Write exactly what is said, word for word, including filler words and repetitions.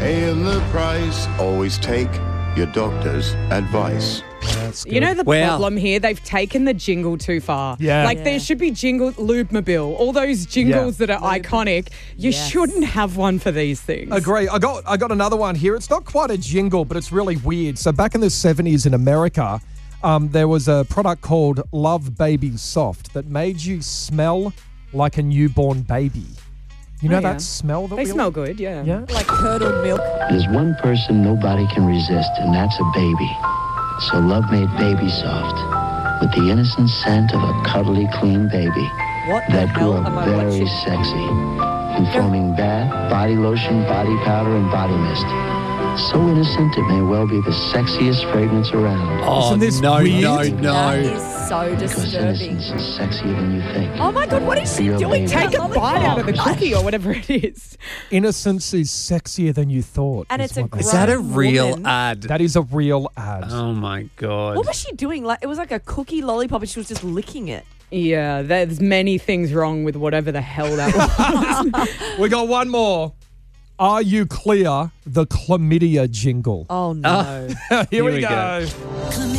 Paying the price. Always take your doctor's advice. That's good. You know the Wow. problem here? They've taken the jingle too far. Yeah. Like Yeah. there should be jingle Lubemobile. All those jingles Yeah. that are iconic. You Yes. shouldn't have one for these things. Agree. I got I got another one here. It's not quite a jingle, but it's really weird. So back in the seventies in America, um, there was a product called Love Baby Soft that made you smell like a newborn baby. You know Oh, yeah. that smell that They we smell all- good, yeah. Yeah. Like curdled milk. There's one person nobody can resist, and that's a baby. So Love made Baby Soft with the innocent scent of a cuddly, clean baby What the that grew hell am up I very watching? sexy, informing bath, body lotion, body powder, and body mist. So innocent, it may well be the sexiest fragrance around. Oh, Isn't this no, weird? no, That no. is so Because disturbing. innocence is sexier than you think. Oh my God, what is she Your doing? baby. Take a Lollipop. bite out of the cookie or whatever it is. Innocence is sexier than you thought. And is it's a what they Is say. that a grown real woman. ad? That is a real ad. Oh, my God. What was she doing? Like it was like a cookie lollipop, and she was just licking it. Yeah, there's many things wrong with whatever the hell that was. We got one more. Are you clear? The chlamydia jingle. Oh no. Here, Here we we go. go.